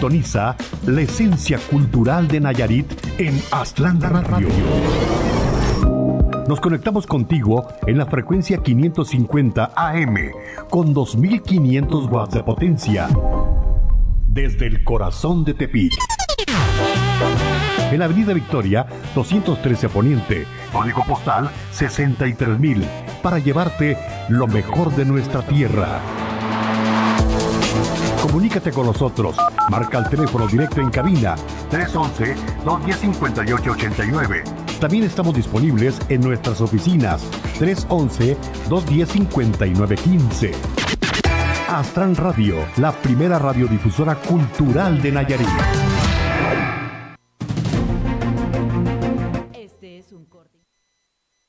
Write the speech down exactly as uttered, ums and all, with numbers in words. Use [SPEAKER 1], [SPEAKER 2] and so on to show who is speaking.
[SPEAKER 1] Sintoniza la esencia cultural de Nayarit en Aztlán Radio. Nos conectamos contigo en la frecuencia quinientos cincuenta A M con dos mil quinientos watts de potencia desde el corazón de Tepic. En la Avenida Victoria, doscientos trece Poniente, código postal sesenta y tres mil, para llevarte lo mejor de nuestra tierra. Comunícate con nosotros. Marca el teléfono directo en cabina tres once, dos diez, cincuenta y ocho ochenta y nueve. También estamos disponibles en nuestras oficinas tres once, dos diez, cincuenta y nueve quince. Aztlán Radio, la primera radiodifusora cultural de Nayarit.